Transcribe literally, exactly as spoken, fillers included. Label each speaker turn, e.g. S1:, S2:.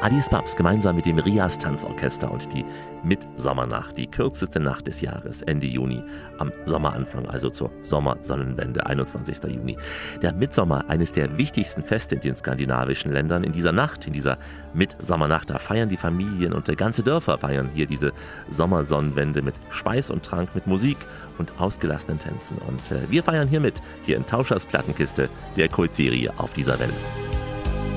S1: Addis Babs gemeinsam mit dem Rias Tanzorchester und die Mitsommernacht, die kürzeste Nacht des Jahres, Ende Juni, am Sommeranfang, also zur Sommersonnenwende, einundzwanzigster Juni. Der Mitsommer, eines der wichtigsten Feste in den skandinavischen Ländern. In dieser Nacht, in dieser Mitsommernacht, da feiern die Familien und ganze Dörfer feiern hier diese Sommersonnenwende mit Speis und Trank, mit Musik und ausgelassenen Tänzen. Und äh, wir feiern hier mit, hier in Tauschers Plattenkiste, der Kultserie Auf dieser Welle.